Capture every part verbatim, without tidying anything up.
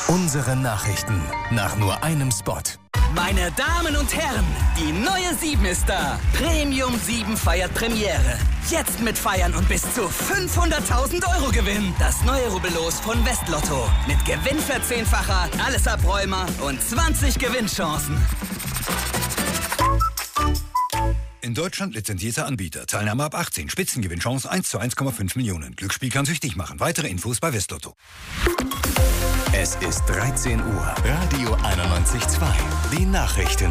Unsere Nachrichten nach nur einem Spot. Meine Damen und Herren, die neue sieben ist da. Premium sieben feiert Premiere. Jetzt mit Feiern und bis zu fünfhunderttausend Euro Gewinn. Das neue Rubbellos von Westlotto. Mit Gewinnverzehnfacher, alles Abräumer und zwanzig Gewinnchancen. In Deutschland lizenzierter Anbieter. Teilnahme ab achtzehn. Spitzengewinnchance eins zu eins Komma fünf Millionen. Glücksspiel kann süchtig machen. Weitere Infos bei Westlotto. Es ist dreizehn Uhr. Radio einundneunzig Komma zwei. Die Nachrichten.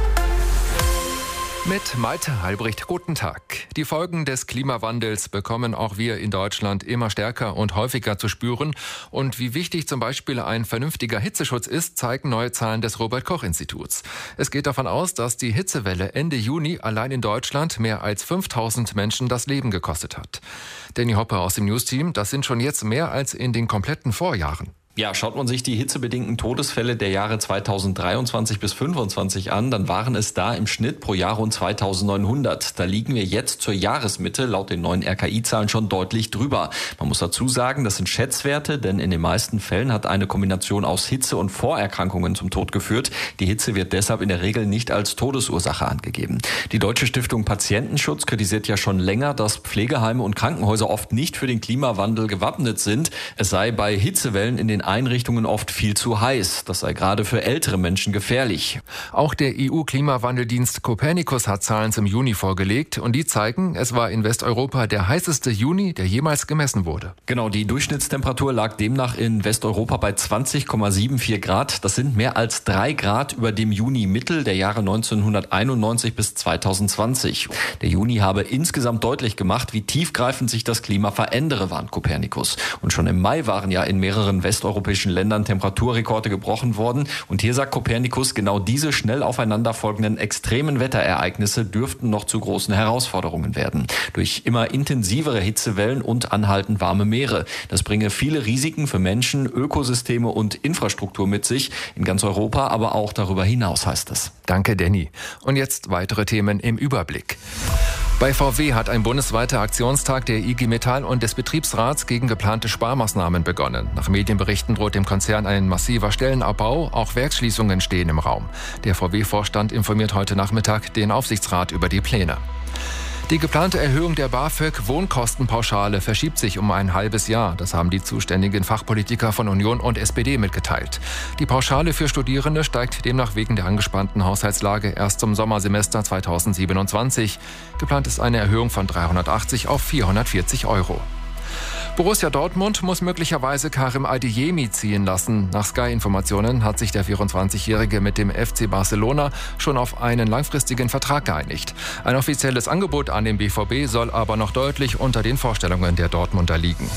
Mit Malte Halbricht, guten Tag. Die Folgen des Klimawandels bekommen auch wir in Deutschland immer stärker und häufiger zu spüren. Und wie wichtig zum Beispiel ein vernünftiger Hitzeschutz ist, zeigen neue Zahlen des Robert-Koch-Instituts. Es geht davon aus, dass die Hitzewelle Ende Juni allein in Deutschland mehr als fünftausend Menschen das Leben gekostet hat. Danny Hopper aus dem News-Team, das sind schon jetzt mehr als in den kompletten Vorjahren. Ja, schaut man sich die hitzebedingten Todesfälle der Jahre zweitausenddreiundzwanzig bis fünfundzwanzig an, dann waren es da im Schnitt pro Jahr rund zweitausendneunhundert. Da liegen wir jetzt zur Jahresmitte laut den neuen R K I-Zahlen schon deutlich drüber. Man muss dazu sagen, das sind Schätzwerte, denn in den meisten Fällen hat eine Kombination aus Hitze und Vorerkrankungen zum Tod geführt. Die Hitze wird deshalb in der Regel nicht als Todesursache angegeben. Die Deutsche Stiftung Patientenschutz kritisiert ja schon länger, dass Pflegeheime und Krankenhäuser oft nicht für den Klimawandel gewappnet sind. Es sei bei Hitzewellen in den Einrichtungen oft viel zu heiß. Das sei gerade für ältere Menschen gefährlich. Auch der E U-Klimawandeldienst Copernicus hat Zahlen zum Juni vorgelegt und die zeigen, es war in Westeuropa der heißeste Juni, der jemals gemessen wurde. Genau, die Durchschnittstemperatur lag demnach in Westeuropa bei zwanzig Komma vierundsiebzig Grad. Das sind mehr als drei Grad über dem Juni-Mittel der Jahre neunzehnhunderteinundneunzig bis zweitausendzwanzig. Der Juni habe insgesamt deutlich gemacht, wie tiefgreifend sich das Klima verändere, warnt Copernicus. Und schon im Mai waren ja in mehreren Westeuropäischen Ländern Temperaturrekorde gebrochen worden. Und hier sagt Copernicus, genau diese schnell aufeinanderfolgenden extremen Wetterereignisse dürften noch zu großen Herausforderungen werden. Durch immer intensivere Hitzewellen und anhaltend warme Meere. Das bringe viele Risiken für Menschen, Ökosysteme und Infrastruktur mit sich. In ganz Europa, aber auch darüber hinaus, heißt es. Danke, Danny. Und jetzt weitere Themen im Überblick. Bei V W hat ein bundesweiter Aktionstag der I G Metall und des Betriebsrats gegen geplante Sparmaßnahmen begonnen. Nach Medienberichten droht dem Konzern ein massiver Stellenabbau. Auch Werksschließungen stehen im Raum. Der V W-Vorstand informiert heute Nachmittag den Aufsichtsrat über die Pläne. Die geplante Erhöhung der BAföG-Wohnkostenpauschale verschiebt sich um ein halbes Jahr. Das haben die zuständigen Fachpolitiker von Union und S P D mitgeteilt. Die Pauschale für Studierende steigt demnach wegen der angespannten Haushaltslage erst zum Sommersemester zweitausendsiebenundzwanzig. Geplant ist eine Erhöhung von dreihundertachtzig auf vierhundertvierzig Euro. Borussia Dortmund muss möglicherweise Karim Adeyemi ziehen lassen. Nach Sky-Informationen hat sich der vierundzwanzigjährige mit dem F C Barcelona schon auf einen langfristigen Vertrag geeinigt. Ein offizielles Angebot an den B V B soll aber noch deutlich unter den Vorstellungen der Dortmunder liegen.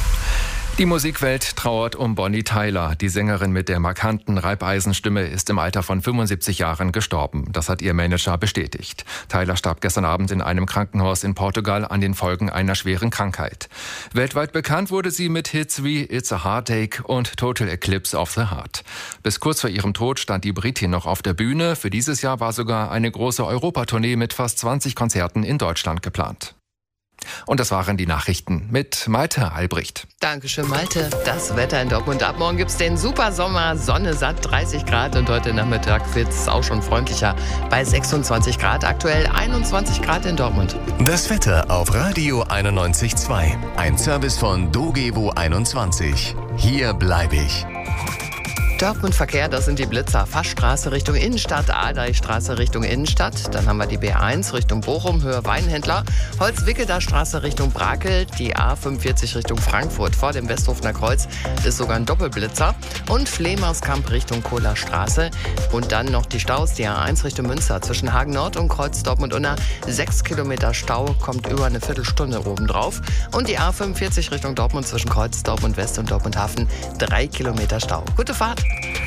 Die Musikwelt trauert um Bonnie Tyler. Die Sängerin mit der markanten Reibeisenstimme ist im Alter von fünfundsiebzig Jahren gestorben. Das hat ihr Manager bestätigt. Tyler starb gestern Abend in einem Krankenhaus in Portugal an den Folgen einer schweren Krankheit. Weltweit bekannt wurde sie mit Hits wie It's a Heartache und Total Eclipse of the Heart. Bis kurz vor ihrem Tod stand die Britin noch auf der Bühne. Für dieses Jahr war sogar eine große Europatournee mit fast zwanzig Konzerten in Deutschland geplant. Und das waren die Nachrichten mit Malte Albrecht. Dankeschön, Malte. Das Wetter in Dortmund. Ab morgen gibt's den Supersommer, Sonne satt, dreißig Grad. Und heute Nachmittag wird's auch schon freundlicher bei sechsundzwanzig Grad. Aktuell einundzwanzig Grad in Dortmund. Das Wetter auf Radio einundneunzig Komma zwei. Ein Service von Dogevo einundzwanzig. Hier bleibe ich. Dortmund Verkehr, das sind die Blitzer. Fassstraße Richtung Innenstadt, Ardeichstraße Richtung Innenstadt. Dann haben wir die B eins Richtung Bochum, Höhe Weinhändler. Holzwickeler Straße Richtung Brakel. Die A fünfundvierzig Richtung Frankfurt. Vor dem Westhofener Kreuz ist sogar ein Doppelblitzer. Und Flemerskamp Richtung Kohler Straße. Und dann noch die Staus, die A eins Richtung Münster. Zwischen Hagen Nord und Kreuz Dortmund-Unna. Sechs Kilometer Stau, kommt über eine Viertelstunde obendrauf. Und die A fünfundvierzig Richtung Dortmund zwischen Kreuz Dortmund West und Dortmund Hafen. Drei Kilometer Stau. Gute Fahrt.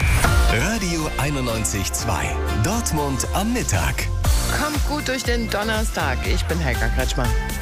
Radio einundneunzig Komma zwei. Dortmund am Mittag. Kommt gut durch den Donnerstag. Ich bin Helga Kretschmann.